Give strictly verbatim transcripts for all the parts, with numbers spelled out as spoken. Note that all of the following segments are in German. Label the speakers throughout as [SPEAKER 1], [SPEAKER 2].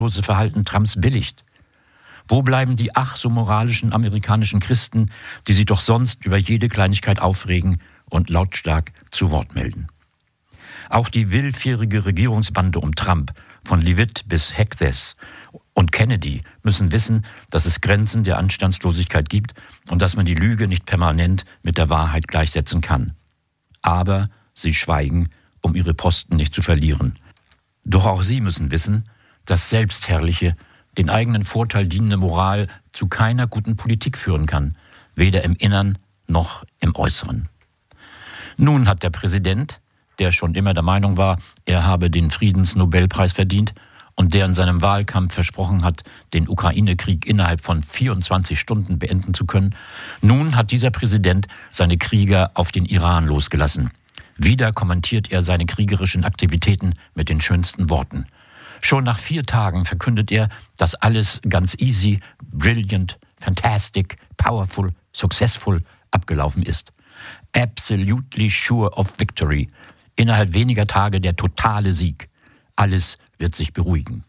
[SPEAKER 1] Verhalten Trumps billigt? Wo bleiben die ach so moralischen amerikanischen Christen, die sich doch sonst über jede Kleinigkeit aufregen und lautstark zu Wort melden? Auch die willfährige Regierungsbande um Trump, von Leavitt bis Hegseth und Kennedy, müssen wissen, dass es Grenzen der Anstandslosigkeit gibt und dass man die Lüge nicht permanent mit der Wahrheit gleichsetzen kann. Aber sie schweigen, um ihre Posten nicht zu verlieren. Doch auch sie müssen wissen, dass selbstherrliche, den eigenen Vorteil dienende Moral zu keiner guten Politik führen kann, weder im Innern noch im Äußeren. Nun hat der Präsident, der schon immer der Meinung war, er habe den Friedensnobelpreis verdient und der in seinem Wahlkampf versprochen hat, den Ukraine-Krieg innerhalb von vierundzwanzig Stunden beenden zu können, nun hat dieser Präsident seine Krieger auf den Iran losgelassen. Wieder kommentiert er seine kriegerischen Aktivitäten mit den schönsten Worten. Schon nach vier Tagen verkündet er, dass alles ganz easy, brilliant, fantastic, powerful, successful abgelaufen ist. Absolutely sure of victory. Innerhalb weniger Tage der totale Sieg. Alles wird sich beruhigen.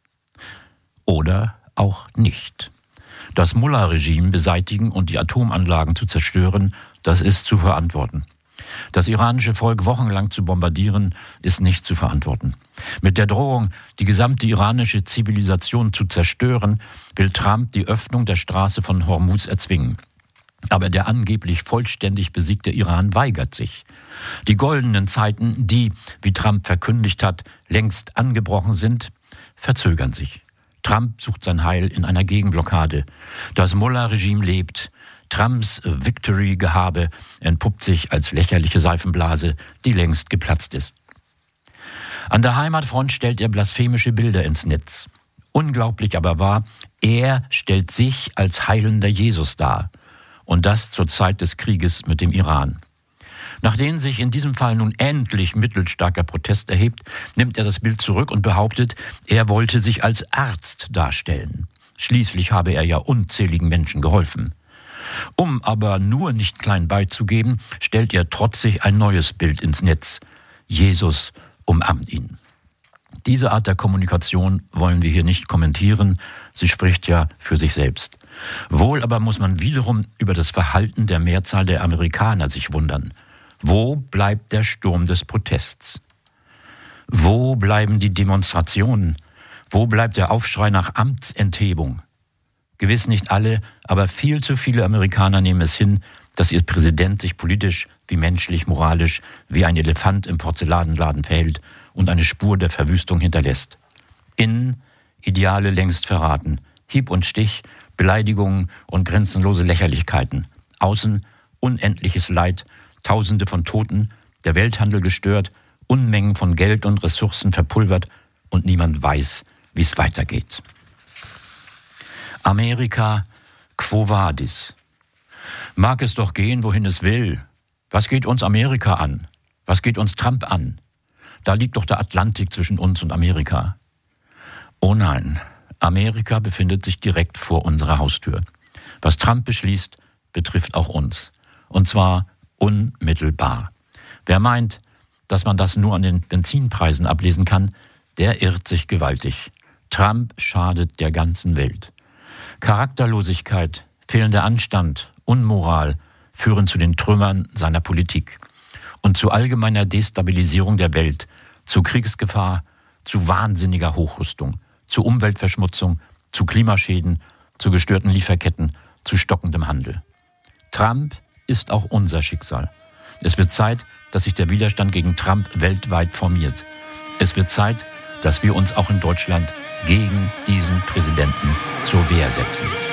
[SPEAKER 1] Oder auch nicht. Das Mullah-Regime beseitigen und die Atomanlagen zu zerstören, das ist zu verantworten. Das iranische Volk wochenlang zu bombardieren, ist nicht zu verantworten. Mit der Drohung, die gesamte iranische Zivilisation zu zerstören, will Trump die Öffnung der Straße von Hormuz erzwingen. Aber der angeblich vollständig besiegte Iran weigert sich. Die goldenen Zeiten, die, wie Trump verkündigt hat, längst angebrochen sind, verzögern sich. Trump sucht sein Heil in einer Gegenblockade. Das Mullah-Regime lebt. Trumps Victory-Gehabe entpuppt sich als lächerliche Seifenblase, die längst geplatzt ist. An der Heimatfront stellt er blasphemische Bilder ins Netz. Unglaublich aber wahr, er stellt sich als heilender Jesus dar. Und das zur Zeit des Krieges mit dem Iran. Nachdem sich in diesem Fall nun endlich mittelstarker Protest erhebt, nimmt er das Bild zurück und behauptet, er wollte sich als Arzt darstellen. Schließlich habe er ja unzähligen Menschen geholfen. Um aber nur nicht klein beizugeben, stellt er trotzig ein neues Bild ins Netz. Jesus umarmt ihn. Diese Art der Kommunikation wollen wir hier nicht kommentieren, sie spricht ja für sich selbst. Wohl aber muss man wiederum über das Verhalten der Mehrzahl der Amerikaner sich wundern. Wo bleibt der Sturm des Protests? Wo bleiben die Demonstrationen? Wo bleibt der Aufschrei nach Amtsenthebung? Gewiss nicht alle, aber viel zu viele Amerikaner nehmen es hin, dass ihr Präsident sich politisch wie menschlich, moralisch wie ein Elefant im Porzellanladen verhält und eine Spur der Verwüstung hinterlässt. Innen Ideale längst verraten, Hieb und Stich, Beleidigungen und grenzenlose Lächerlichkeiten. Außen unendliches Leid, Tausende von Toten, der Welthandel gestört, Unmengen von Geld und Ressourcen verpulvert und niemand weiß, wie es weitergeht. Amerika, quo vadis? Mag es doch gehen, wohin es will. Was geht uns Amerika an? Was geht uns Trump an? Da liegt doch der Atlantik zwischen uns und Amerika. Oh nein, Amerika befindet sich direkt vor unserer Haustür. Was Trump beschließt, betrifft auch uns. Und zwar unmittelbar. Wer meint, dass man das nur an den Benzinpreisen ablesen kann, der irrt sich gewaltig. Trump schadet der ganzen Welt. Charakterlosigkeit, fehlender Anstand, Unmoral führen zu den Trümmern seiner Politik und zu allgemeiner Destabilisierung der Welt, zu Kriegsgefahr, zu wahnsinniger Hochrüstung, zu Umweltverschmutzung, zu Klimaschäden, zu gestörten Lieferketten, zu stockendem Handel. Trump ist auch unser Schicksal. Es wird Zeit, dass sich der Widerstand gegen Trump weltweit formiert. Es wird Zeit, dass wir uns auch in Deutschland gegen diesen Präsidenten zur Wehr setzen.